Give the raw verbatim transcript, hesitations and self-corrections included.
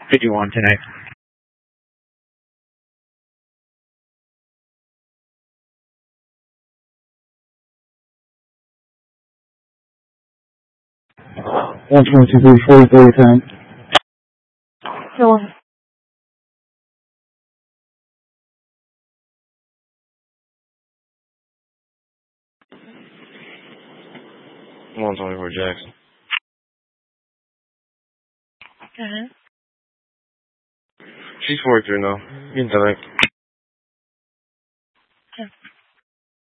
fifty-one tonight. one twenty-two, three forty, thirty time. Hello. one twenty-four Jackson. Uh-huh. She's forty-three now. You can tell her.